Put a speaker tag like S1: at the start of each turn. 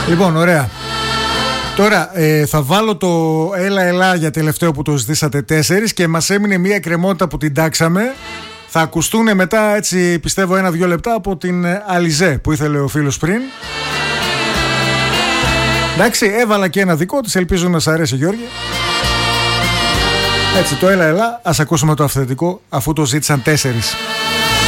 S1: Λοιπόν, ωραία. Τώρα θα βάλω το έλα για τελευταίο που το ζητήσατε 4 και μας έμεινε μια εκκρεμότητα που την τάξαμε. Θα ακουστούν μετά, έτσι πιστεύω, 1-2 λεπτά από την Alizé που ήθελε ο φίλος πριν. Εντάξει, έβαλα και ένα δικό της, ελπίζω να σ' αρέσει, Γιώργη. Έτσι, το έλα, ας ακούσουμε το αυθεντικό, αφού το ζήτησαν 4.